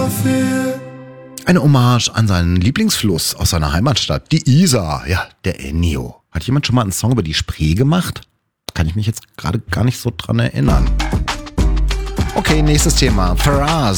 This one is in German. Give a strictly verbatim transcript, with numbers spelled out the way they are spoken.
dafür. Eine Hommage an seinen Lieblingsfluss aus seiner Heimatstadt, die Isar. Ja, der Ennio. Hat jemand schon mal einen Song über die Spree gemacht? Kann ich mich jetzt gerade gar nicht so dran erinnern. Okay, nächstes Thema. Faraz.